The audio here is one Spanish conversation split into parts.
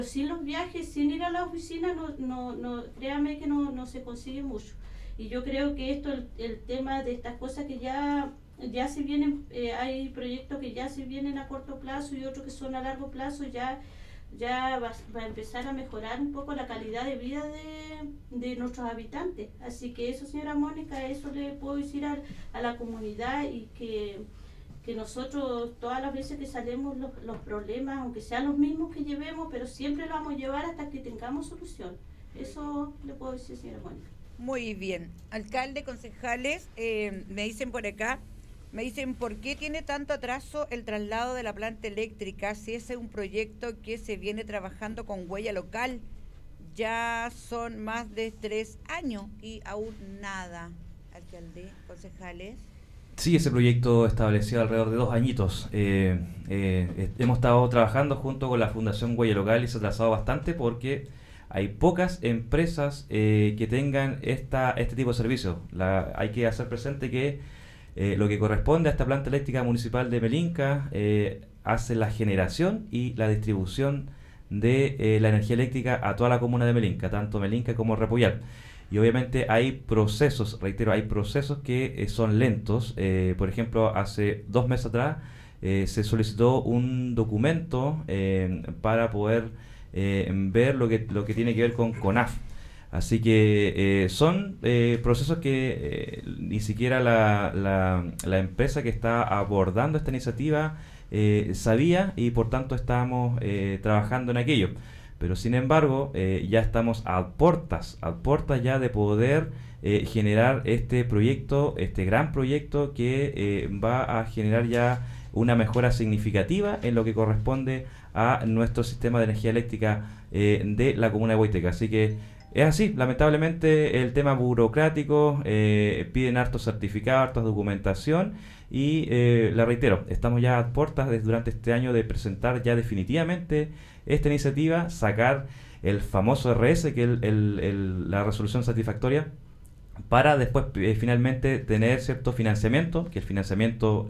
sin los viajes, sin ir a la oficina, créame que no se consigue mucho. Y yo creo que esto, el tema de estas cosas que ya se vienen, hay proyectos que ya se vienen a corto plazo y otros que son a largo plazo, ya va a empezar a mejorar un poco la calidad de vida de nuestros habitantes. Así que eso, señora Mónica, eso le puedo decir a la comunidad, y que nosotros todas las veces que salimos los problemas, aunque sean los mismos que llevemos, pero siempre los vamos a llevar hasta que tengamos solución. Eso le puedo decir, señora Mónica. Muy bien. Alcalde, concejales, me dicen por acá, ¿por qué tiene tanto atraso el traslado de la planta eléctrica si ese es un proyecto que se viene trabajando con huella local? Ya son más de 3 años y aún nada. Alcalde, concejales. Sí, ese proyecto estableció alrededor de 2 añitos. Hemos estado trabajando junto con la Fundación Huella Local y se ha atrasado bastante porque hay pocas empresas que tengan este tipo de servicios. Hay que hacer presente que lo que corresponde a esta planta eléctrica municipal de Melinca hace la generación y la distribución de la energía eléctrica a toda la comuna de Melinca, tanto Melinca como Repollar. Y obviamente hay procesos, reitero, hay procesos que son lentos. Por ejemplo, hace 2 meses atrás se solicitó un documento para poder ver lo que tiene que ver con CONAF. Así que son procesos que ni siquiera la empresa que está abordando esta iniciativa sabía, y por tanto estamos trabajando en aquello. Pero sin embargo, ya estamos a puertas ya de poder generar este proyecto, este gran proyecto que va a generar ya una mejora significativa en lo que corresponde a nuestro sistema de energía eléctrica de la comuna de Huayteca. Así que es así, lamentablemente el tema burocrático, piden hartos certificados, harta documentación, y la reitero, estamos ya a puertas durante este año de presentar ya definitivamente esta iniciativa, sacar el famoso RS, que es la resolución satisfactoria, para después finalmente tener cierto financiamiento, que el financiamiento,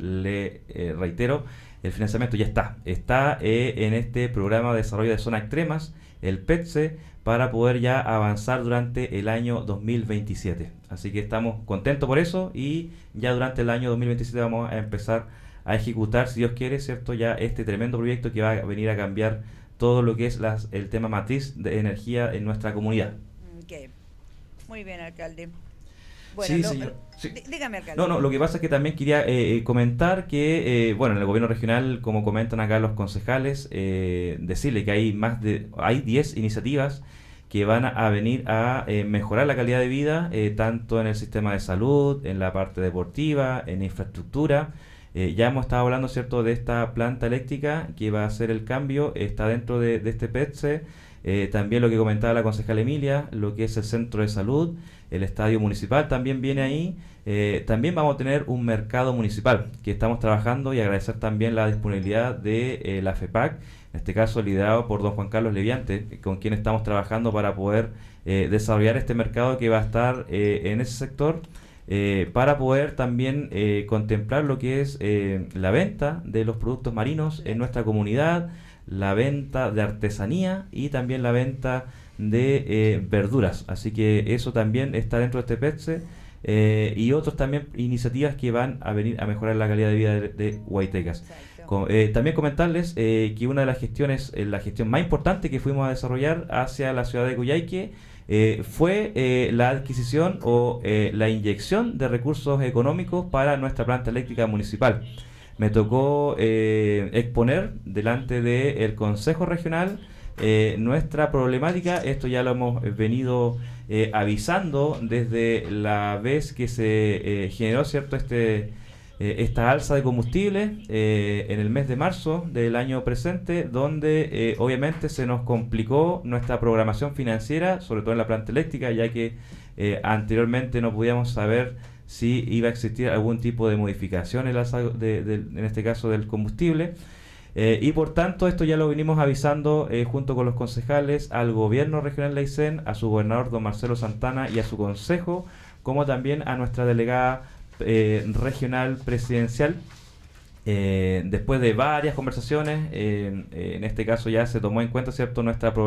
reitero, el financiamiento ya está en este programa de desarrollo de zonas extremas, el PETSE, para poder ya avanzar durante el año 2027. Así que estamos contentos por eso, y ya durante el año 2027 vamos a empezar a ejecutar, si Dios quiere, ¿cierto?, ya este tremendo proyecto que va a venir a cambiar todo lo que es el tema matriz de energía en nuestra comunidad. Okay. Muy bien, alcalde. Bueno, sí, señor. Sí. Dígame, alcalde. No, lo que pasa es que también quería comentar que, en el gobierno regional, como comentan acá los concejales, decirle que hay 10 iniciativas que van a venir a mejorar la calidad de vida, tanto en el sistema de salud, en la parte deportiva, en infraestructura. Ya hemos estado hablando, ¿cierto?, de esta planta eléctrica que va a hacer el cambio, está dentro de este PETSE. También lo que comentaba la concejala Emilia, lo que es el centro de salud, el estadio municipal también viene ahí. También vamos a tener un mercado municipal que estamos trabajando, y agradecer también la disponibilidad de la FEPAC, en este caso liderado por don Juan Carlos Leviante, con quien estamos trabajando para poder desarrollar este mercado que va a estar en ese sector, para poder también contemplar lo que es la venta de los productos marinos en nuestra comunidad, la venta de artesanía y también la venta de verduras. Así que eso también está dentro de este PETSE, y otras también iniciativas que van a venir a mejorar la calidad de vida de Huaytecas. También comentarles que una de las gestiones, la gestión más importante que fuimos a desarrollar hacia la ciudad de Coyhaique, fue la adquisición o la inyección de recursos económicos para nuestra planta eléctrica municipal. Me tocó exponer delante del Consejo Regional nuestra problemática. Esto ya lo hemos venido avisando desde la vez que se generó, ¿cierto?, esta alza de combustible en el mes de marzo del año presente, donde obviamente se nos complicó nuestra programación financiera, sobre todo en la planta eléctrica, ya que anteriormente no podíamos saber si iba a existir algún tipo de modificación en este caso del combustible. Y por tanto esto ya lo venimos avisando junto con los concejales al gobierno regional de Aysén, a su gobernador don Marcelo Santana y a su consejo, como también a nuestra delegada regional presidencial. Después de varias conversaciones, en este caso ya se tomó en cuenta, ¿cierto?, nuestra